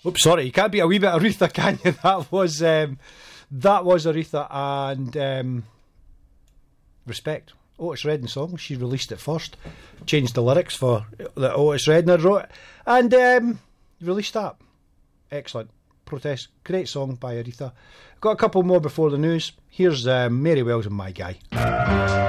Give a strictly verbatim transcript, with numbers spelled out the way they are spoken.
Oops, sorry, you can't be a wee bit Aretha, can you? That was um, that was Aretha, and um, respect. Otis Redding song. She released it first, changed the lyrics for that Otis Redding wrote, and um, released that. Excellent. Protest. Great song by Aretha. Got a couple more before the news. Here's uh, Mary Wells and My Guy.